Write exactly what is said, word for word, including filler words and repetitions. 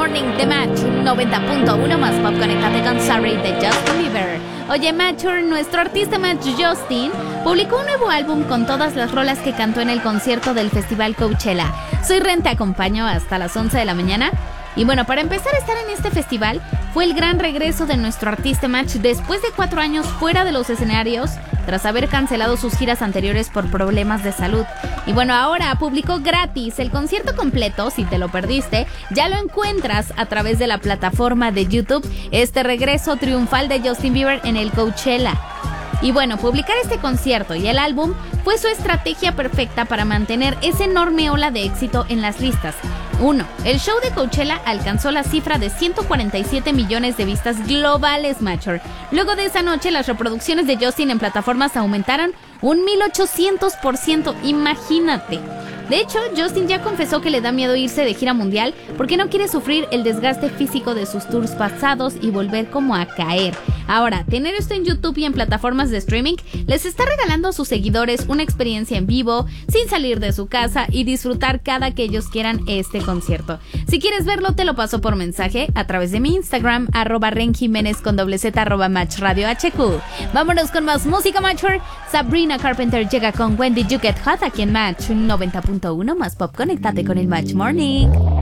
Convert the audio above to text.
Morning de Match noventa punto uno más pop. Conéctate con Sorry de Justin Bieber. Oye, Matcher, nuestro artista Match Justin publicó un nuevo álbum con todas las rolas que cantó en el concierto del Festival Coachella. Soy Ren, te acompaño hasta las once de la mañana. Y bueno, para empezar a estar en este festival, fue el gran regreso de nuestro artista Match después de cuatro años fuera de los escenarios, tras haber cancelado sus giras anteriores por problemas de salud. Y bueno, ahora publicó gratis el concierto completo. Si te lo perdiste, ya lo encuentras a través de la plataforma de YouTube, este regreso triunfal de Justin Bieber en el Coachella. Y bueno, publicar este concierto y el álbum fue su estrategia perfecta para mantener esa enorme ola de éxito en las listas. uno. El show de Coachella alcanzó la cifra de ciento cuarenta y siete millones de vistas globales, Matcher. Luego de esa noche, las reproducciones de Justin en plataformas aumentaron un mil ochocientos por ciento, imagínate. De hecho, Justin ya confesó que le da miedo irse de gira mundial porque no quiere sufrir el desgaste físico de sus tours pasados y volver como a caer. Ahora, tener esto en YouTube y en plataformas de streaming les está regalando a sus seguidores una experiencia en vivo, sin salir de su casa y disfrutar cada que ellos quieran este concierto. Si quieres verlo, te lo paso por mensaje a través de mi Instagram, arroba Ren Jiménez con doble Z, arroba Match Radio H Q. Vámonos con más música, Matcher. Sabrina Carpenter llega con When Did You Get Hot aquí en Match noventa punto uno más pop. Conéctate con el Match Morning.